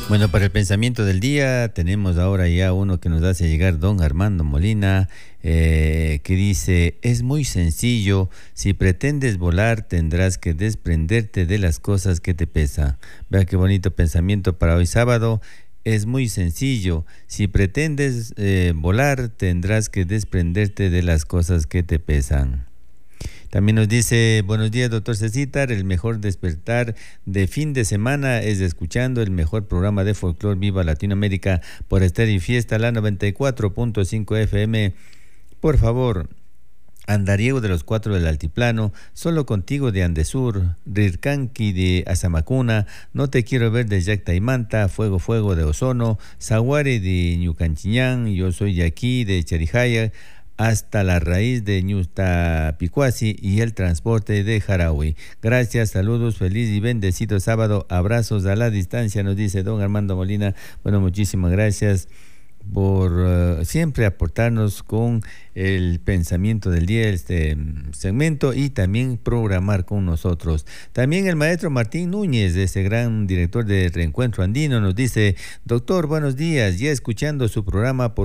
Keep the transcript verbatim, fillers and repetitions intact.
Bueno, para el pensamiento del día tenemos ahora ya uno que nos hace llegar don Armando Molina, eh, que dice: es muy sencillo, si pretendes volar tendrás que desprenderte de las cosas que te pesan. Vea qué bonito pensamiento para hoy sábado. Es muy sencillo, si pretendes eh, volar tendrás que desprenderte de las cosas que te pesan. También nos dice: buenos días, doctor Cecitar, el mejor despertar de fin de semana es escuchando el mejor programa de folclore Viva Latinoamérica por Estéreo y Fiesta, la noventa y cuatro punto cinco F M. Por favor, Andariego de los Cuatro del Altiplano, Solo Contigo de Andesur, Rircanqui de Azamacuna, No Te Quiero Ver de Yactaimanta, Fuego Fuego de Ozono, Zaguare de Ñucanchiñán, Yo Soy de Aquí de Charijaya, hasta la raíz de Ñusta Picuasi y el transporte de Jaraui. Gracias, saludos, feliz y bendecido sábado, abrazos a la distancia, nos dice don Armando Molina. Bueno, muchísimas gracias por uh, siempre aportarnos con el pensamiento del día, este um, segmento, y también programar con nosotros. También el maestro Martín Núñez, ese gran director de Reencuentro Andino, nos dice: doctor, buenos días, ya escuchando su programa por